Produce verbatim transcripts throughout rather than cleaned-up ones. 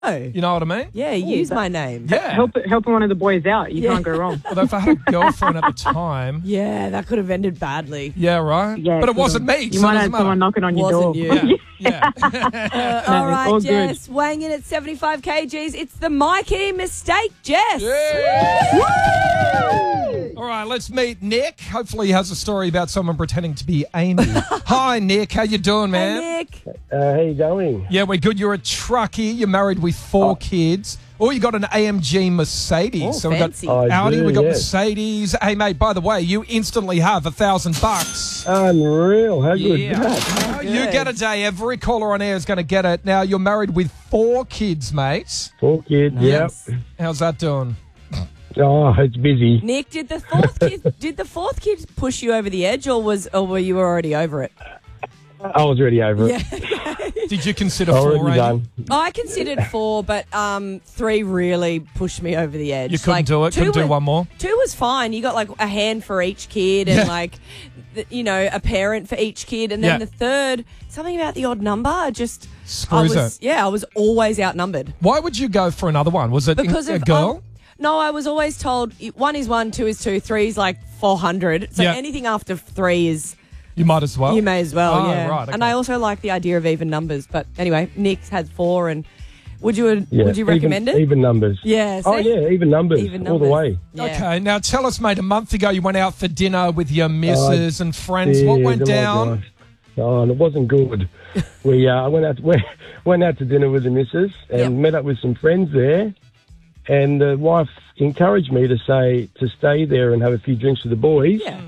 Oh. You know what I mean? Yeah, use my name. Yeah. Help, helping one of the boys out. You Yeah. can't go wrong. Although if I had a girlfriend at the time, Yeah, that could have ended badly. yeah, right? Yeah, but it could've. wasn't me. You so it might doesn't have matter. someone knocking on your Wasn't door. you. Yeah. yeah. Uh, all right, all good. Jess, weighing in at seventy-five kilograms. It's the Mikey mistake, Jess. All right, let's meet Nick. Hopefully he has a story about someone pretending to be Amy. Hi, Nick. How you doing, man? Hey, Nick. Uh, how you going? Yeah, we're good. You're a truckie. You're married with four Oh. kids. Or you got an A M G Mercedes. Oh, so we fancy. got I Audi, do, we got yes. Mercedes. Hey, mate, by the way, you instantly have a thousand bucks. Unreal. How good Yeah. is that? Uh, You Good. get a day. Every caller on air is going to get it. Now, you're married with four kids, mate. Four kids, Nice. yep. How's that doing? Oh, it's busy. Nick, did the fourth kid did the fourth kid push you over the edge, or was or were you already over it? I was already over it. Did you consider four, Already Amy? done. I considered four, but um, three really pushed me over the edge. You couldn't Like, do it? two Couldn't do was- one more? Two was fine. You got like a hand for each kid, and Yeah. like, the, you know, a parent for each kid, and then Yeah. the third, something about the odd number. I just I Screws was, it. yeah, I was always outnumbered Why would you go for another one? Was it because a of girl? um, no, I was always told one is one, two is two, three is like four hundred. So Yeah. anything after three is. You might as well. You may as well, Oh, yeah. right, okay. And I also like the idea of even numbers. But anyway, Nick's had four, and would you Yeah. would you recommend even, it? Even numbers. Yeah. Oh, see? yeah, even numbers. Even All the numbers. way. Yeah. Okay, now tell us, mate, a month ago you went out for dinner with your missus and friends. What Yeah, went oh, down? gosh. Oh, and it wasn't good. we uh, went out went, went out to dinner with the missus and Yep. met up with some friends there. And the wife encouraged me to say to stay there and have a few drinks with the boys. Yeah.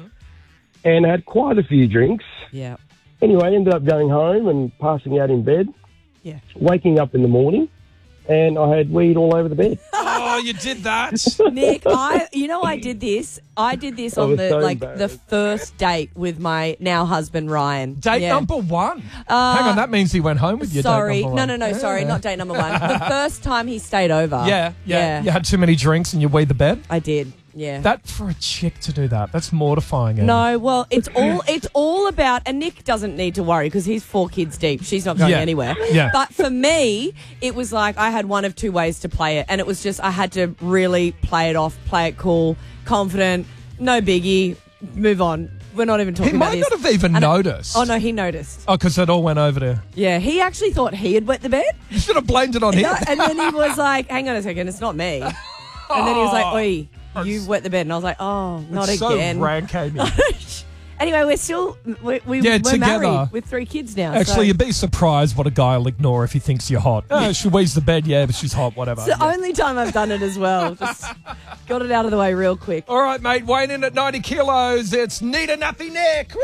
And had quite a few drinks. Yeah. Anyway, ended up going home and passing out in bed. Yeah. Waking up in the morning, and I had weed all over the bed. Oh, you did that? Nick, I you know I did this. I did this I on was the so like the embarrassed. first date with my now husband Ryan. Date Yeah. number one. Uh, Hang on, that means he went home with you. Sorry, date number no, one. no, no, sorry, Yeah. not date number one. The first time he stayed over. Yeah, yeah, You had too many drinks and you weed the bed. I did. Yeah. That for a chick to do that, that's mortifying. Em. No, well, it's all it's all about, and Nick doesn't need to worry because he's four kids deep. She's not going Yeah. anywhere. Yeah. But for me, it was like I had one of two ways to play it, and it was just I had to really play it off, play it cool, confident, no biggie, move on. We're not even talking He about might this. not have even And I- noticed. oh no, he noticed. Oh, because it all went over there. Yeah, he actually thought he had wet the bed, You should have blamed it on him. No, and then he was like, "Hang on a second, it's not me." And then he was like, "Oi, you wet the bed," and I was like, "Oh, not It's again." So rank, Amy. Anyway, we're still we, we, Yeah, we're together. married with three kids now. Actually, so. you'd be surprised what a guy will ignore if he thinks you're hot. Oh, she weeds the bed, yeah, but she's hot, whatever. It's the Yeah. only time I've done it as well. Just got it out of the way real quick. All right, mate, weighing in at ninety kilos, it's Nita Nappy Nick.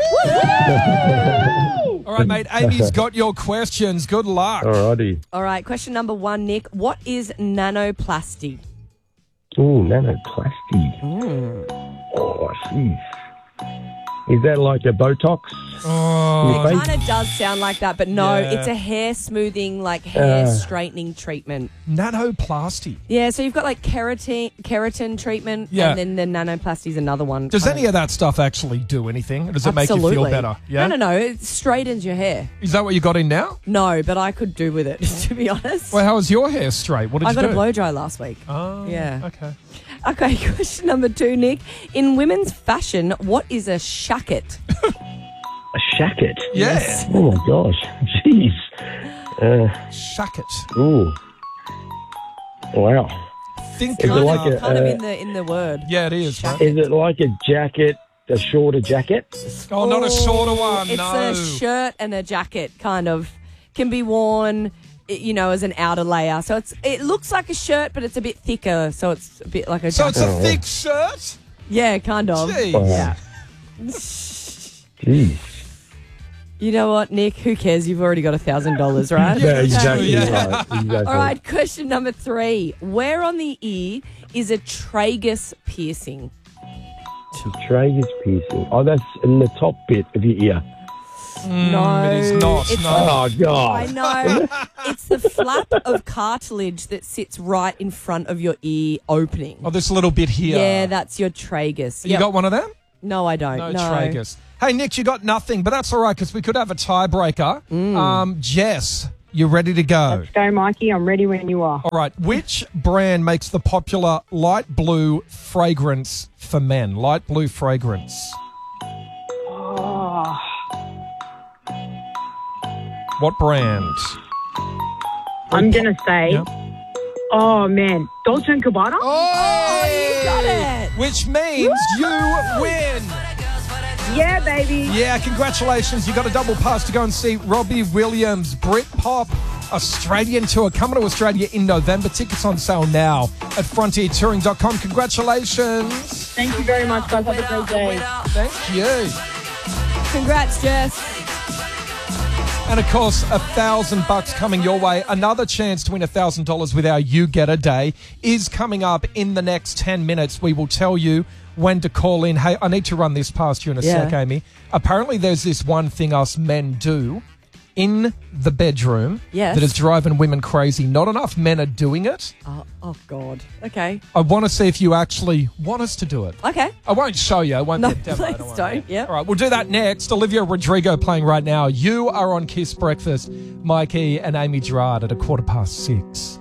All right, mate, Amy's got your questions. Good luck. Alrighty. All right, question number one, Nick. What is nanoplasty? Ooh, nanoplasty. Oh, jeez. Is that like a Botox? Oh, It Fake? kind of does sound like that, but no, Yeah. it's a hair smoothing, like hair Uh. straightening treatment. nanoplasty. Yeah, so you've got like keratin keratin treatment, Yeah. and then the nanoplasty is another one. Does kind any of that stuff actually do anything? Does it make you feel Absolutely. better? Yeah. No, no, no. It straightens your hair. Is that what you got in now? No, but I could do with it, to be honest. Well, how was your hair straight? What did I you got do? a blow dry last week. Oh, Yeah. Okay. Okay, question number two, Nick. In women's fashion, what is a shacket? A shacket? Yeah. Oh, my gosh. Jeez. Uh, Shuck it. ooh. Wow. Think Is it of- like kind a- of, kind of uh, in the in the word. Yeah, it is. Right? Is it like a jacket, a shorter jacket? Oh, not a shorter one. It's no. a shirt and a jacket, kind of. Can be worn, i- you know, as an outer layer. So it's it looks like a shirt, but it's a bit thicker. So it's a bit like a so jacket. it's a thick shirt. Yeah, kind of. Jeez. Oh, Yeah. Jeez. You know what, Nick? Who cares? You've already got a thousand dollars, right? Yeah, exactly Yeah. right. Exactly. All right, question number three. Where on the ear is a tragus piercing? Tragus piercing. Oh, that's in the top bit of your ear. no. It is not. It's no. Oh, I God. know. It's the flap of cartilage that sits right in front of your ear opening. Oh, this little bit here. Yeah, that's your tragus. You Yep. got one of them? No, I don't. No, No, tragus. Hey, Nick, you got nothing, but that's all right because we could have a tiebreaker. Mm. Um, Jess, You ready to go? Let's go, Mikey. I'm ready when you are. All right. Which brand makes the popular light blue fragrance for men? Light blue fragrance. Oh, What brand? I'm going to say, Yep. oh, man, Dolce and Gabbana? Oh, you got it. Which means you win. Yeah, baby. Yeah, congratulations. You got a double pass to go and see Robbie Williams, Britpop Australian tour coming to Australia in November. Tickets on sale now at frontier touring dot com. Congratulations. Thank you very much, guys. Have a great day. Thank you. Congrats, Jess. And of course, a thousand bucks coming your way. Another chance to win a thousand dollars with our You Get a Day is coming up in the next ten minutes. We will tell you when to call in. Hey, I need to run this past you in a Yeah. sec, Amy. Apparently, there's this one thing us men do in the bedroom Yes. that is driving women crazy. Not enough men are doing it. Oh, oh God. Okay. I want to see if you actually want us to do it. Okay. I won't show you. I won't No, be a demo. please worry. don't. Yeah. All right, we'll do that next. Olivia Rodrigo playing right now. You are on Kiss Breakfast. Mikey and Amy Gerard at a quarter past six.